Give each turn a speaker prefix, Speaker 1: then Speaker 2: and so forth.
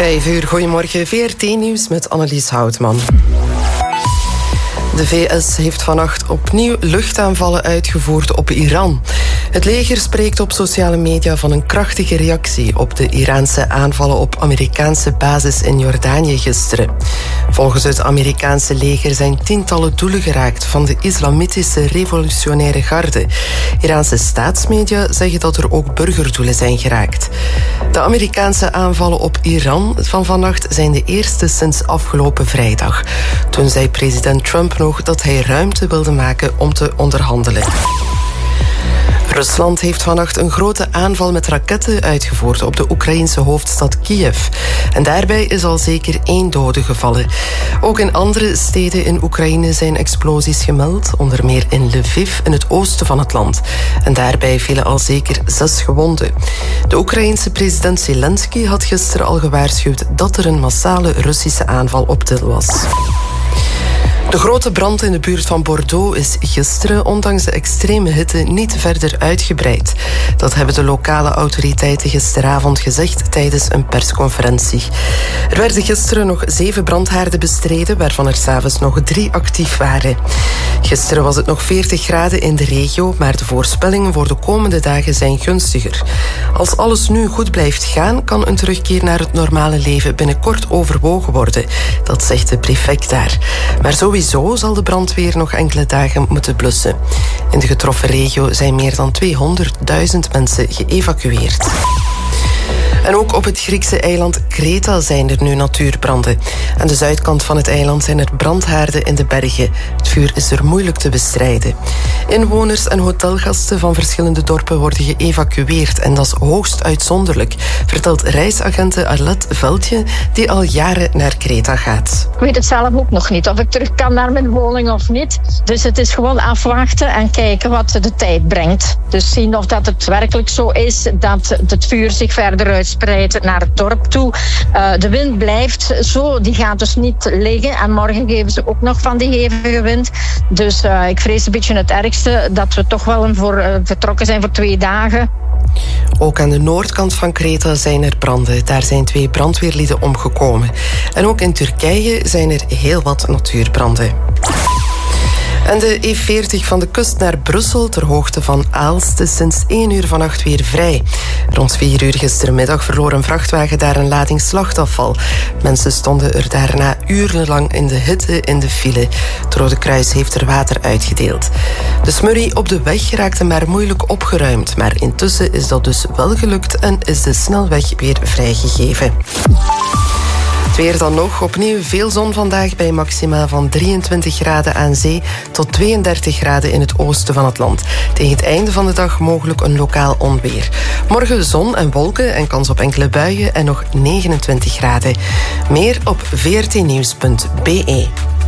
Speaker 1: 5:00, goedemorgen. VRT-nieuws met Annelies Houtman. De VS heeft vannacht opnieuw luchtaanvallen uitgevoerd op Iran. Het leger spreekt op sociale media van een krachtige reactie op de Iraanse aanvallen op Amerikaanse basis in Jordanië gisteren. Volgens het Amerikaanse leger zijn tientallen doelen geraakt van de islamitische revolutionaire garde. Iraanse staatsmedia zeggen dat er ook burgerdoelen zijn geraakt. De Amerikaanse aanvallen op Iran van vannacht zijn de eerste sinds afgelopen vrijdag. Toen zei president Trump nog dat hij ruimte wilde maken om te onderhandelen. Rusland heeft vannacht een grote aanval met raketten uitgevoerd op de Oekraïnse hoofdstad Kiev. En daarbij is al zeker 1 dode gevallen. Ook in andere steden in Oekraïne zijn explosies gemeld, onder meer in Lviv in het oosten van het land. En daarbij vielen al zeker 6 gewonden. De Oekraïense president Zelensky had gisteren al gewaarschuwd dat er een massale Russische aanval op til was. De grote brand in de buurt van Bordeaux is gisteren, ondanks de extreme hitte, niet verder uitgebreid. Dat hebben de lokale autoriteiten gisteravond gezegd tijdens een persconferentie. Er werden gisteren nog 7 brandhaarden bestreden, waarvan er 's avonds nog 3 actief waren. Gisteren was het nog 40 graden in de regio, maar de voorspellingen voor de komende dagen zijn gunstiger. Als alles nu goed blijft gaan, kan een terugkeer naar het normale leven binnenkort overwogen worden. Dat zegt de prefect daar. Maar sowieso zal de brandweer nog enkele dagen moeten blussen. In de getroffen regio zijn meer dan 200.000 mensen geëvacueerd. En ook op het Griekse eiland Kreta zijn er nu natuurbranden. Aan de zuidkant van het eiland zijn er brandhaarden in de bergen. Het vuur is er moeilijk te bestrijden. Inwoners en hotelgasten van verschillende dorpen worden geëvacueerd. En dat is hoogst uitzonderlijk, vertelt reisagente Arlette Veldje, die al jaren naar Kreta gaat.
Speaker 2: Ik weet het zelf ook nog niet, of ik terug kan naar mijn woning of niet. Dus het is gewoon afwachten en kijken wat de tijd brengt. Dus zien of dat het werkelijk zo is dat het vuur zich verder uitspreidt naar het dorp toe. De wind blijft zo, die gaat dus niet liggen. En morgen geven ze ook nog van die hevige wind. Dus ik vrees een beetje het ergste, dat we toch wel vertrokken zijn voor 2 dagen.
Speaker 1: Ook aan de noordkant van Kreta zijn er branden. Daar zijn 2 brandweerlieden omgekomen. En ook in Turkije zijn er heel wat natuurbranden. En de E40 van de kust naar Brussel, ter hoogte van Aalst, is sinds 1 uur vannacht weer vrij. Rond 4 uur gistermiddag verloor een vrachtwagen daar een lading slachtafval. Mensen stonden er daarna urenlang in de hitte in de file. Het Rode Kruis heeft er water uitgedeeld. De smurrie op de weg raakte maar moeilijk opgeruimd. Maar intussen is dat dus wel gelukt en is de snelweg weer vrijgegeven. Het weer dan nog. Opnieuw veel zon vandaag bij maxima van 23 graden aan zee tot 32 graden in het oosten van het land. Tegen het einde van de dag mogelijk een lokaal onweer. Morgen zon en wolken en kans op enkele buien en nog 29 graden. Meer op vrtnieuws.be.